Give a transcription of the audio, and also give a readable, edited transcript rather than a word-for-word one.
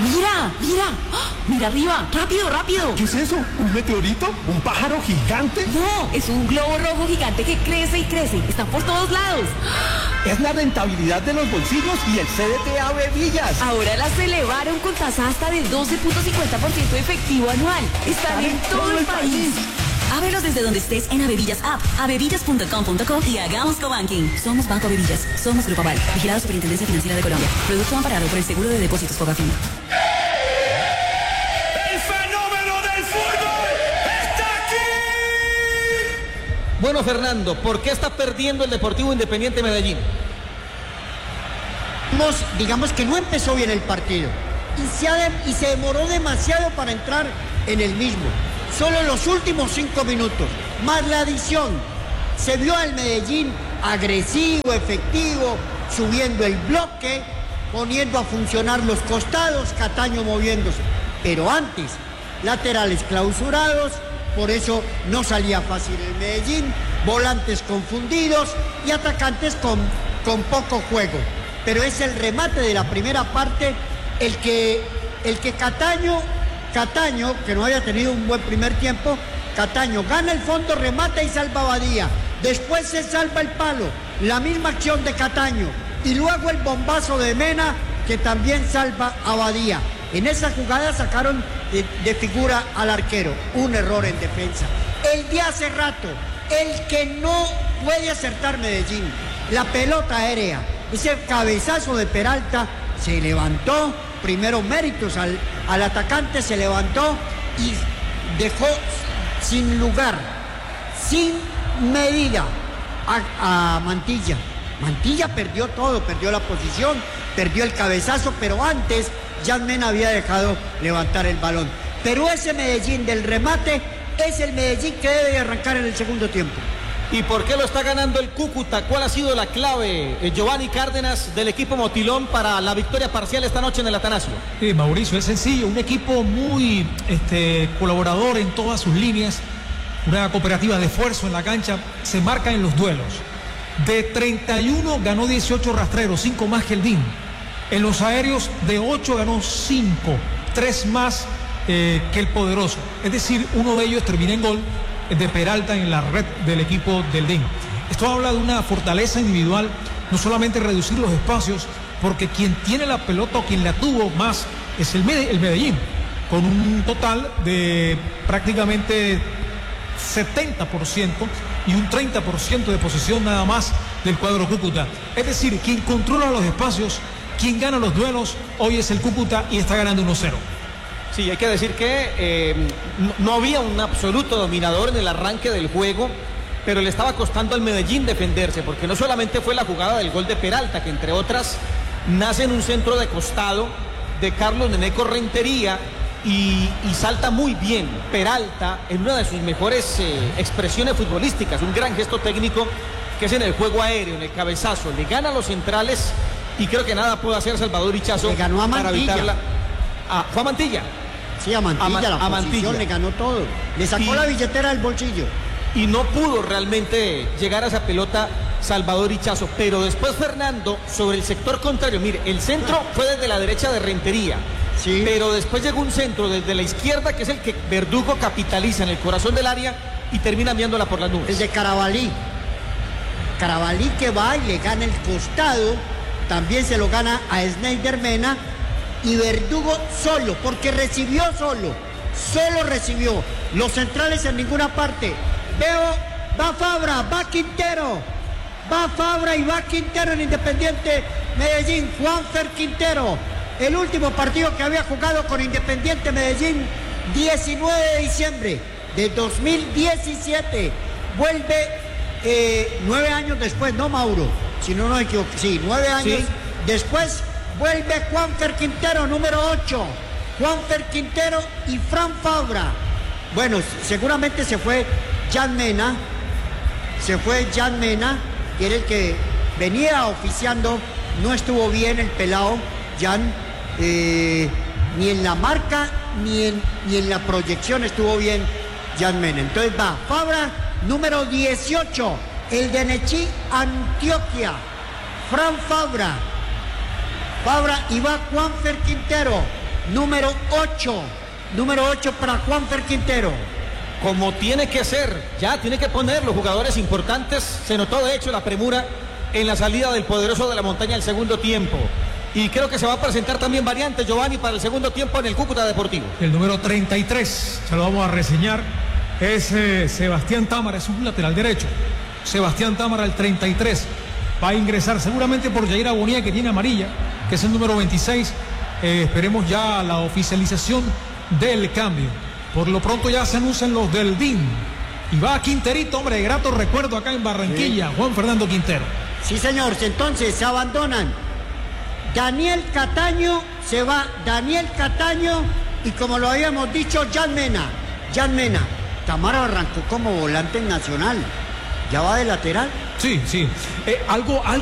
Mira, mira. ¡Ah! Mira arriba. Rápido, rápido. ¿Qué es eso? ¿Un meteorito? ¿Un pájaro gigante? No, es un globo rojo gigante que crece y crece. Está por todos lados. Es la rentabilidad de los bolsillos y el CDT Avevillas. Ahora las elevaron con tasa hasta del 12.50% efectivo anual. Están en todo el país. Ábrelos desde donde estés en Avevillas App, avevillas.com.co y hagamos cobanking. Somos Banco Avevillas. Somos Grupo Aval. Vigilado Superintendencia Financiera de Colombia. Producto amparado por el Seguro de Depósitos Fogafín. ¡El fenómeno del fútbol está aquí! Bueno, Fernando, ¿por qué está perdiendo el Deportivo Independiente Medellín? Digamos que no empezó bien el partido y se demoró demasiado para entrar en el mismo. Solo los últimos 5 minutos, más la adición, se vio al Medellín agresivo, efectivo, subiendo el bloque, poniendo a funcionar los costados, Cataño moviéndose. Pero antes, laterales clausurados, por eso no salía fácil el Medellín, volantes confundidos y atacantes con poco juego. Pero es el remate de la primera parte el que Cataño, que no había tenido un buen primer tiempo, Cataño gana el fondo, remata y salva a Badía. Después se salva el palo, la misma acción de Cataño. Y luego el bombazo de Mena, que también salva a Badía. En esa jugada sacaron de figura al arquero. Un error en defensa. El de hace rato, el que no puede acertar Medellín, la pelota aérea, ese cabezazo de Peralta, se levantó. Primero méritos al atacante, se levantó y dejó sin lugar, sin medida a Mantilla. Mantilla perdió todo, perdió la posición, perdió el cabezazo, pero antes Jan Mena había dejado levantar el balón. Pero ese Medellín del remate es el Medellín que debe arrancar en el segundo tiempo. ¿Y por qué lo está ganando el Cúcuta? ¿Cuál ha sido la clave, Giovanni Cárdenas, del equipo Motilón para la victoria parcial esta noche en el Atanasio? Sí, Mauricio, es sencillo, un equipo muy colaborador en todas sus líneas, una cooperativa de esfuerzo en la cancha, se marca en los duelos. De 31 ganó 18 rastreros, 5 más que el DIN. En los aéreos de 8 ganó 5, 3 más que el Poderoso. Es decir, uno de ellos termina en gol de Peralta en la red del equipo del DIN. Esto habla de una fortaleza individual, no solamente reducir los espacios, porque quien tiene la pelota o quien la tuvo más es el Medellín, con un total de prácticamente 70% y un 30% de posesión nada más del cuadro Cúcuta. Es decir, quien controla los espacios, quien gana los duelos, hoy es el Cúcuta y está ganando 1-0. Sí, hay que decir que no había un absoluto dominador en el arranque del juego, pero le estaba costando al Medellín defenderse, porque no solamente fue la jugada del gol de Peralta, que entre otras nace en un centro de costado de Carlos Neneco Rentería y salta muy bien Peralta en una de sus mejores expresiones futbolísticas, un gran gesto técnico que es en el juego aéreo, en el cabezazo, le gana a los centrales y creo que nada puede hacer Salvador Ichazo le ganó a para Mantilla. evitarla. ¿Fue a Mantilla? Sí, a Mantilla, la posición, Mantilla. le ganó todo. Le sacó la billetera del bolsillo. Y no pudo realmente llegar a esa pelota Salvador Ichazo. Pero después Fernando, sobre el sector contrario, mire, el centro fue desde la derecha de Rentería. Sí. Pero después llegó un centro desde la izquierda, que es el que Verdugo capitaliza en el corazón del área y termina enviándola por las nubes. El de Carabalí. Carabalí que va y le gana el costado. También se lo gana a Sneider Mena. Y Verdugo solo, porque recibió solo recibió. Los centrales en ninguna parte. Veo, va Fabra, va Quintero. Va Fabra y va Quintero en Independiente Medellín. Juanfer Quintero. El último partido que había jugado con Independiente Medellín, 19 de diciembre de 2017. Vuelve 9 años después, no Mauro, si no nos equivoco. Sí, 9 años después. Vuelve Juanfer Quintero, número 8. Juanfer Quintero y Fran Fabra. Bueno, seguramente se fue Jan Mena. Que era el que venía oficiando. No estuvo bien el pelado, Jan. Ni en la marca, ni en la proyección estuvo bien Jan Mena. Entonces va Fabra, número 18. El de Nechí, Antioquia. Fran Fabra y va Juanfer Quintero. número 8. Número 8 para Juanfer Quintero. Como tiene que ser, ya tiene que poner los jugadores importantes. Se notó de hecho la premura en la salida del poderoso de la montaña al segundo tiempo. Y creo que se va a presentar también variante Giovanni para el segundo tiempo en el Cúcuta Deportivo. El número 33, se lo vamos a reseñar, es Sebastián Támara, es un lateral derecho. Sebastián Támara, el 33, va a ingresar seguramente por Jair Abonía, que tiene amarilla, que es el número 26. Esperemos ya la oficialización del cambio. Por lo pronto ya se anuncian los del DIN. Y va Quinterito, hombre, de grato recuerdo acá en Barranquilla, sí. Juan Fernando Quintero. Sí, señor, entonces se abandonan Daniel Cataño, se va Daniel Cataño y como lo habíamos dicho, Jan Mena. Tamara arrancó como volante en Nacional. ¿Ya va de lateral? Sí. Algo